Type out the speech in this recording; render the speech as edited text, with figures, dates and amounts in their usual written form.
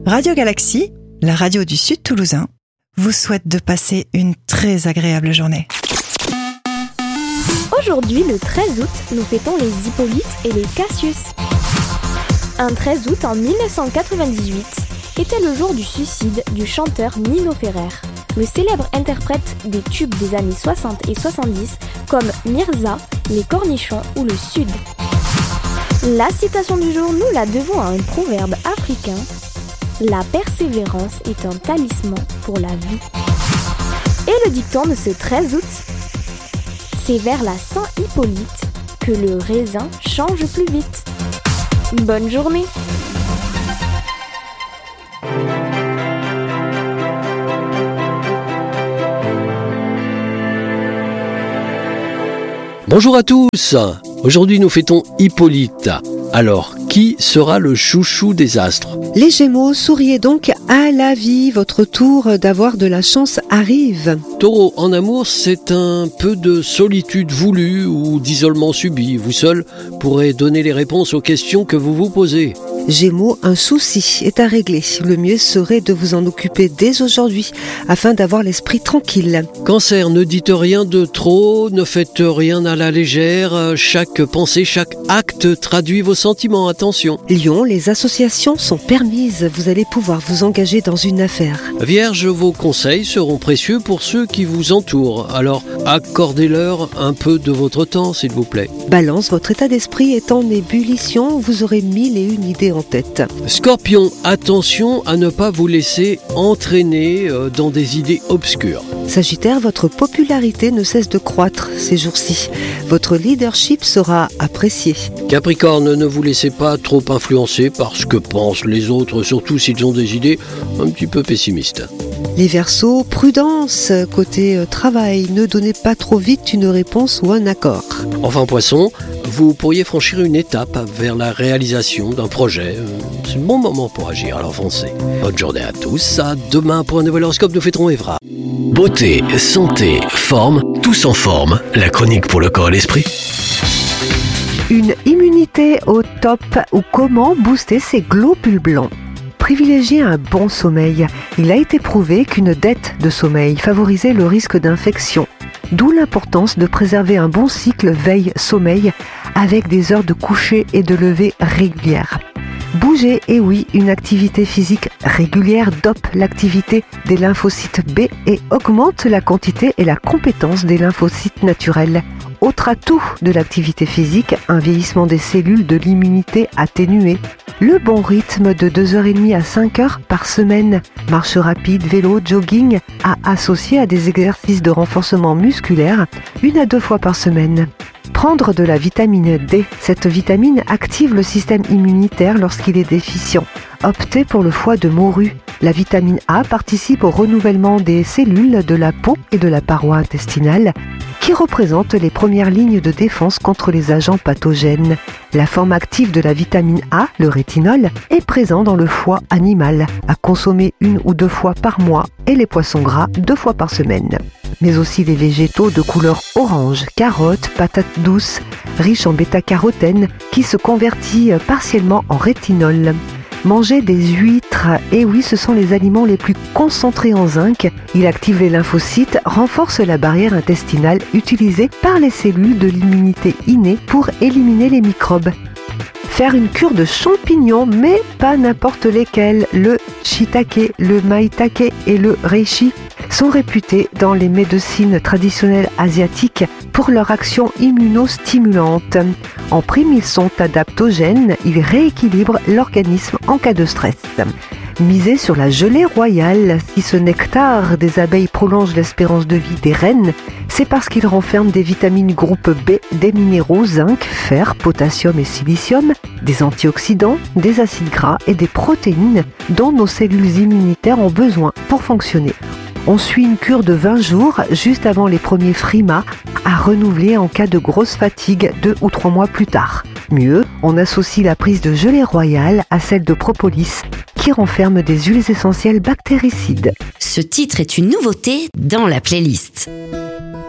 Radio Galaxie, la radio du Sud Toulousain, vous souhaite de passer une très agréable journée. Aujourd'hui, le 13 août, nous fêtons les Hippolyte et les Cassius. Un 13 août en 1998 était le jour du suicide du chanteur Nino Ferrer, le célèbre interprète des tubes des années 60 et 70 comme Mirza, Les Cornichons ou Le Sud. La citation du jour, nous la devons à un proverbe africain. La persévérance est un talisman pour la vie. Et le dicton de ce 13 août, c'est vers la Saint-Hippolyte que le raisin change plus vite. Bonne journée! Bonjour à tous. Aujourd'hui nous fêtons Hippolyte. Alors, qui sera le chouchou des astres ? Les Gémeaux, souriez donc à la vie, votre tour d'avoir de la chance arrive. Taureau, en amour, c'est un peu de solitude voulue ou d'isolement subi. Vous seul pourrez donner les réponses aux questions que vous vous posez. Gémeaux, un souci est à régler. Le mieux serait de vous en occuper dès aujourd'hui, afin d'avoir l'esprit tranquille. Cancer, ne dites rien de trop, ne faites rien à la légère. Chaque pensée, chaque acte traduit vos sentiments, attention. Lion, les associations sont permises. Vous allez pouvoir vous engager dans une affaire. Vierge, vos conseils seront précieux pour ceux qui vous entourent. Alors, accordez-leur un peu de votre temps, s'il vous plaît. Balance, votre état d'esprit est en ébullition. Vous aurez 1001 idées en tête. Scorpion, attention à ne pas vous laisser entraîner dans des idées obscures. Sagittaire, votre popularité ne cesse de croître ces jours-ci. Votre leadership sera apprécié. Capricorne, ne vous laissez pas trop influencer par ce que pensent les autres, surtout s'ils ont des idées un petit peu pessimistes. Les Verseaux, prudence côté travail. Ne donnez pas trop vite une réponse ou un accord. Enfin Poisson, vous pourriez franchir une étape vers la réalisation d'un projet. C'est le bon moment pour agir, alors foncez. Bonne journée à tous. À demain pour un nouvel horoscope, nous fêterons Evra. Beauté, santé, forme, tous en forme. La chronique pour le corps et l'esprit. Une immunité au top ou comment booster ses globules blancs. Privilégier un bon sommeil. Il a été prouvé qu'une dette de sommeil favorisait le risque d'infection. D'où l'importance de préserver un bon cycle veille-sommeil avec des heures de coucher et de lever régulières. Bouger, et oui, une activité physique régulière dope l'activité des lymphocytes B et augmente la quantité et la compétence des lymphocytes naturels. Autre atout de l'activité physique, un vieillissement des cellules de l'immunité atténuée. Le bon rythme de 2h30 à 5h par semaine, marche rapide, vélo, jogging, à associer à des exercices de renforcement musculaire 1 à 2 fois par semaine. Prendre de la vitamine D. Cette vitamine active le système immunitaire lorsqu'il est déficient. Optez pour le foie de morue. La vitamine A participe au renouvellement des cellules de la peau et de la paroi intestinale, qui représentent les premières lignes de défense contre les agents pathogènes. La forme active de la vitamine A, le rétinol, est présent dans le foie animal, à consommer 1 ou 2 fois par mois, et les poissons gras 2 fois par semaine. Mais aussi les végétaux de couleur orange, carottes, patates douces, riches en bêta-carotène, qui se convertit partiellement en rétinol. Manger des huîtres, et oui, ce sont les aliments les plus concentrés en zinc. Il active les lymphocytes, renforce la barrière intestinale utilisée par les cellules de l'immunité innée pour éliminer les microbes. Faire une cure de champignons, mais pas n'importe lesquels. Le shiitake, le maitake et le reishi sont réputés dans les médecines traditionnelles asiatiques pour leur action immunostimulante. En prime, ils sont adaptogènes, ils rééquilibrent l'organisme en cas de stress. Misez sur la gelée royale. Si ce nectar des abeilles prolonge l'espérance de vie des reines, c'est parce qu'il renferme des vitamines groupe B, des minéraux zinc, fer, potassium et silicium, des antioxydants, des acides gras et des protéines dont nos cellules immunitaires ont besoin pour fonctionner. On suit une cure de 20 jours juste avant les premiers frimas à renouveler en cas de grosse fatigue 2 ou 3 mois plus tard. Mieux, on associe la prise de gelée royale à celle de propolis qui renferme des huiles essentielles bactéricides. Ce titre est une nouveauté dans la playlist.